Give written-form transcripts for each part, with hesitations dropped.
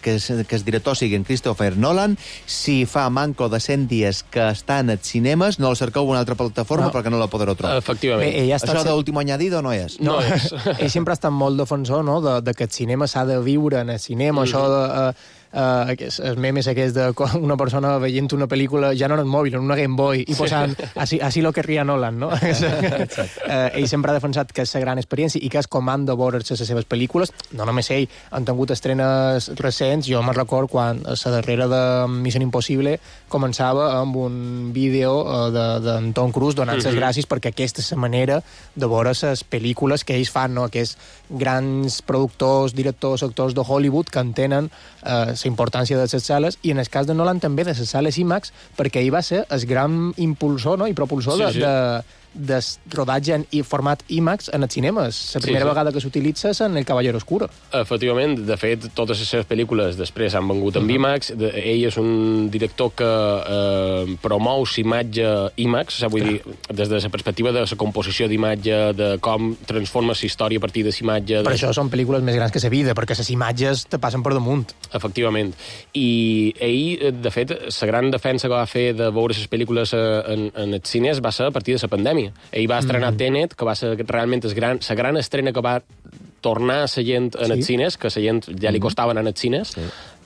que el director sigui en Christopher Nolan. Si fa manco de 100 dies que estan als cinemes, no el cerqueu una altra plataforma perquè no la podreu trobar. Efectivament. Això d'último añadido no és. No és. Ell sempre ha estat molt defensor, no?, de que el cinema s'ha de viure en el cinema, això de... els memes aquests d'una persona veient una pel·lícula ja no en el mòbil, en una Game Boy, i posant així lo querria Nolan, no? Ell sempre ha defensat que és la gran experiència i que és com han de veure's les seves pel·lícules. No només ell, han tingut estrenes recents. Jo me'n record quan a la darrera de Mission Impossible començava amb un vídeo d'en Tom Cruise donant les gràcies perquè aquesta és la manera de veure les pel·lícules que ells fan, no? Aquests grans productors, directors, actors de Hollywood que entenen la importància de les sales, i en el cas de Nolan també de les sales IMAX, perquè ell va ser el gran impulsor, no?, i propulsor de rodatge en format IMAX en els cinemes. La primera vegada que s'utilitza és en El Caballero Oscuro. Efectivament, de fet, totes les seves pel·lícules després han vengut en IMAX. Ell és un director que promou l'imatge IMAX, vull dir, des de la perspectiva de la composició d'imatge, de com transforma la història a partir de l'imatge. Per això són pel·lícules més grans que la vida, perquè les imatges te passen per damunt. Efectivament. I ell, de fet, la gran defensa que va fer de veure les pel·lícules en els cines va ser a partir de la pandèmia. Ell va estrenar Tenet, que va ser realment la gran estrena que va tornar a la gent en els cines, que a la gent ja li costava anar als cines.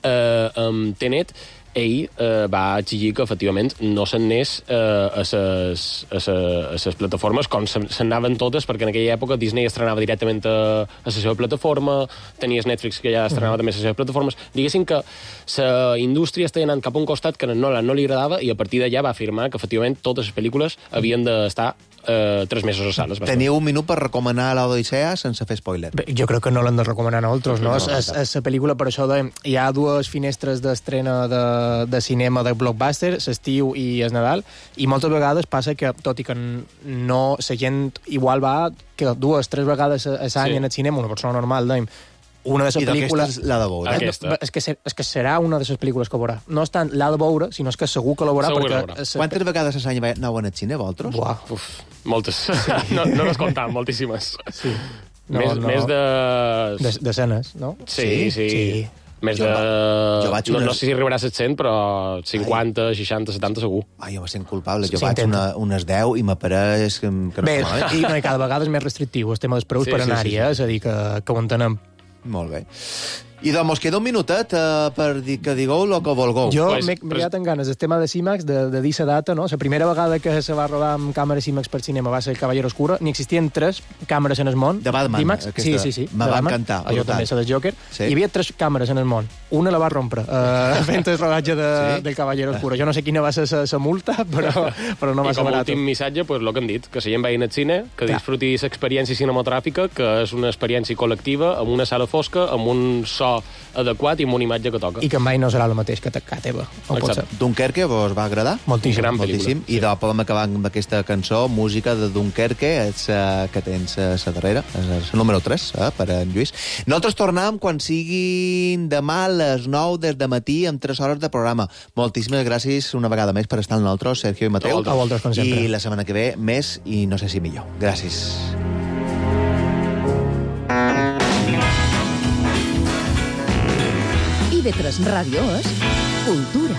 Tenet, ell va exigir que, efectivament, no s'anés a les plataformes com s'anaven totes, perquè en aquella època Disney estrenava directament a la seva plataforma, tenies Netflix que ja estrenava també a les seves plataformes. Diguéssim que la indústria estava anant cap a un costat que a Nolan no li agradava, i a partir d'allà va afirmar que, efectivament, totes les pel·lícules havien d'estar 3 mesos a sales. Teniu un minut per recomanar l'Odissea sense fer spoiler. Jo crec que no l'han de recomanar a altres, no? És la pel·lícula, per això hi ha dues finestres d'estrena de cinema de blockbuster, l'estiu i el Nadal, i moltes vegades passa que, tot i que no la gent igual va que 2-3 vegades a l'any en el cinema, una persona normal, una de les pel·lícules... I l'ha de veure. És que serà una de les pel·lícules que veurà. No és tant l'ha de veure, sinó que segur que la veurà. Quantes vegades a l'any aneu al cine, vosaltres? Uf, moltes. No les comptam, moltíssimes. Sí. Més de... Desenes, no? Sí. Més de... No sé si arribarà a 700, però 50, 60, 70 segur. Jo me sent culpable. Jo vaig unes 10 i m'apareix que no bé, i cada vegada és més restrictiu el tema dels preus per anar-hi, és a dir, que ho entenem. Molt bé. I doncs mos queda un minutet per dir que digueu el que volgueu. Jo m'he quedat amb ganes del tema de IMAX, de dir la data, no? La primera vegada que se va rodar amb càmeres IMAX per cinema va ser El Caballero Oscuro. N'hi existien 3 càmeres en el món. De Batman. Sí. Me va encantar. Jo també, la del Joker. Hi havia 3 càmeres en el món. Una la va rompre fent el rodatge del Caballero Oscuro. Jo no sé quina va ser la multa, però no va ser barat. I com a últim missatge, el que hem dit, que la gent vagi al cine, que disfruti l'experiència cinematogràfica, que és una experiència col·lectiva, amb una sala fosca, amb un so adequat i amb una imatge que toca. I que mai no serà el mateix que a teva. Dunkerque vos va agradar? Moltíssim. I podem acabar amb aquesta cançó, música de Dunkerque, que tens la darrera, la número 3, per en Lluís. Nosaltres tornem quan siguin demà a les 9 des de matí amb 3 hores de programa. Moltíssimes gràcies una vegada més per estar amb nosaltres, Sergio i Mateu. A vosaltres, com sempre. I la setmana que ve més, i no sé si millor. Gràcies. IB3 Ràdio és cultura.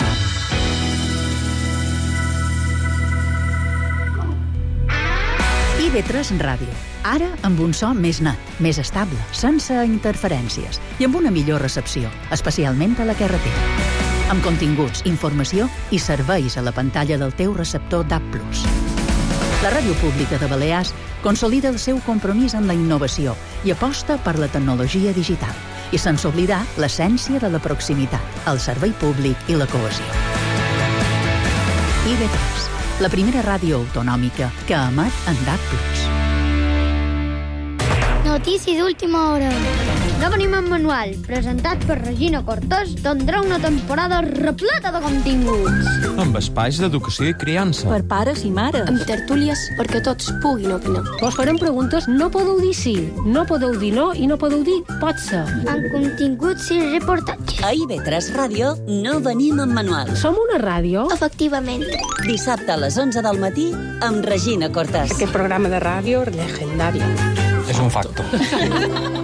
IB3 Ràdio. Ara amb un so més net, més estable, sense interferències i amb una millor recepció, especialment a la carretera. Amb continguts, informació i serveis a la pantalla del teu receptor DAB+. La Ràdio Pública de Balears consolida el seu compromís amb la innovació i aposta per la tecnologia digital, i sense oblidar l'essència de la proximitat, el servei públic i la cohesió. IB3, la primera ràdio autonòmica que emet en DAB+. Notícies d'última hora. No venim en manual, presentat per Regina Cortés, tindrà una temporada repleta de continguts. Amb espais d'educació i criança. Per pares i mares. Amb tertúlies perquè tots puguin opinar. Vos farem preguntes, no podeu dir sí, no podeu dir no i no podeu dir pot ser. Amb continguts i reportatges. A IB3 Ràdio no venim en manual. Som una ràdio? Efectivament. Dissabte a les 11 del matí amb Regina Cortés. Aquest programa de ràdio legendari. És un facto.